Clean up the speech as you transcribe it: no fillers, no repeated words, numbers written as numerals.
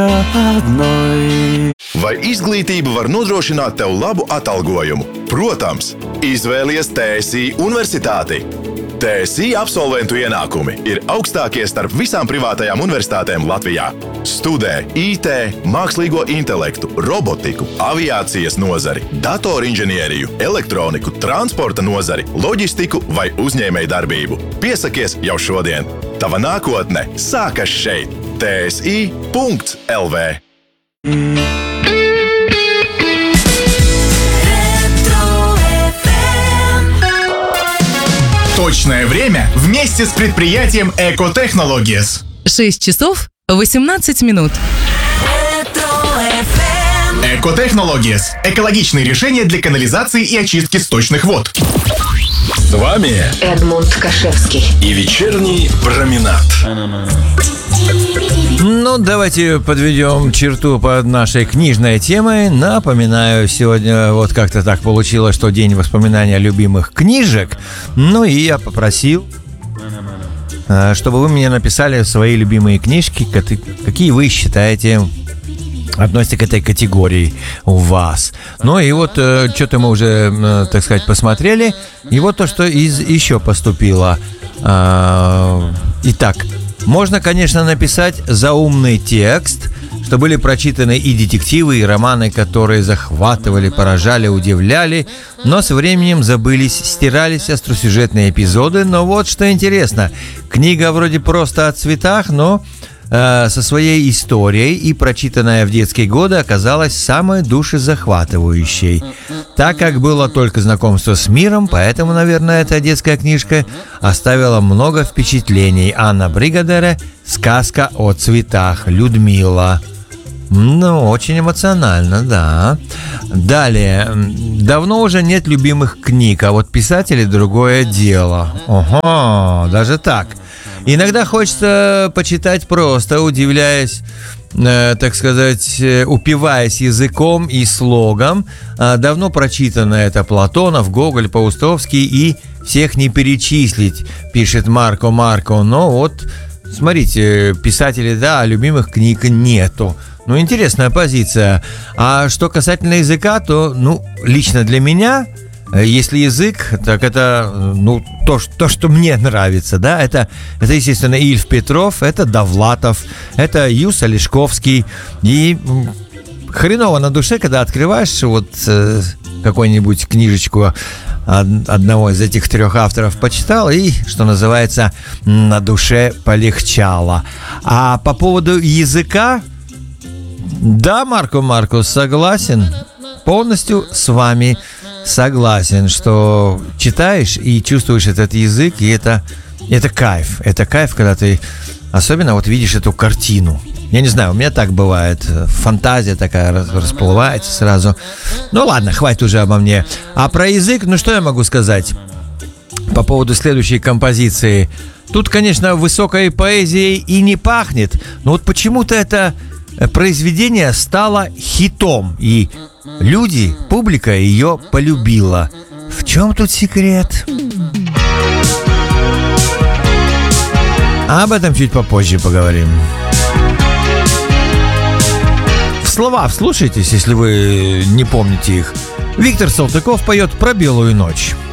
Одной. Vai izglītība var nodrošināt tev labu atalgojumu? Protams, izvēlies TSI Universitāti. TSI absolventu ienākumi ir augstākie starp visām privātajām universitātēm Latvijā. Studē IT, mākslīgo intelektu, robotiku, aviācijas nozari, datorinženieriju, elektroniku, transporta nozari, loģistiku vai uzņēmējdarbību. Piesakies jau šodien! Tava nākotne sākas šeit! TSI.LV. Точное время вместе с предприятием Экотехнологиес. 6 часов 18 минут. Экотехнологиес. Экологичные решения для канализации и очистки сточных вод. С вами Эдмунд Кашевский и вечерний променад. Ну, давайте подведем черту под нашей книжной темой. Напоминаю, сегодня вот как-то так получилось, что день воспоминания любимых книжек. Ну и я попросил, чтобы вы мне написали свои любимые книжки, какие вы считаете относятся к этой категории у вас. Ну и вот что-то мы уже, так сказать, посмотрели. И вот то, что еще поступило. Итак, можно, конечно, написать заумный текст, что были прочитаны и детективы, и романы, которые захватывали, поражали, удивляли, но со временем забылись, стирались остросюжетные эпизоды. Но вот что интересно, книга вроде просто о цветах, но со своей историей и прочитанная в детские годы оказалась самой душезахватывающей. Так как было только знакомство с миром, поэтому, наверное, эта детская книжка оставила много впечатлений. Анна Бригадере «Сказка о цветах». Людмила. Ну, очень эмоционально, да. Далее. Давно уже нет любимых книг, а вот писатели — другое дело. Ого, даже так. Иногда хочется почитать просто, удивляясь, так сказать, упиваясь языком и слогом. Давно прочитано это Платонов, Гоголь, Паустовский, и всех не перечислить, пишет Марко. Но вот, смотрите, писатели, да, любимых книг нету. Ну, интересная позиция. А что касательно языка, то, лично для меня, если язык, так это, то, что мне нравится, да, это, естественно, Ильф Петров, это Довлатов, это Юса Лешковский, и хреново на душе, когда открываешь вот какую-нибудь книжечку одного из этих трех авторов, почитал, и, что называется, на душе полегчало. А по поводу языка, да, Марко, согласен, полностью с вами согласен, что читаешь и чувствуешь этот язык, и это кайф. Это кайф, когда ты особенно вот видишь эту картину. Я не знаю, у меня так бывает. Фантазия такая расплывается сразу. Ну ладно, хватит уже обо мне. А про язык, что я могу сказать по поводу следующей композиции? Тут, конечно, высокой поэзией и не пахнет, но вот почему-то это произведение стало хитом, и люди, публика ее полюбила. В чем тут секрет? Об этом чуть попозже поговорим. В слова вслушайтесь, если вы не помните их. Виктор Салтыков поет про белую ночь.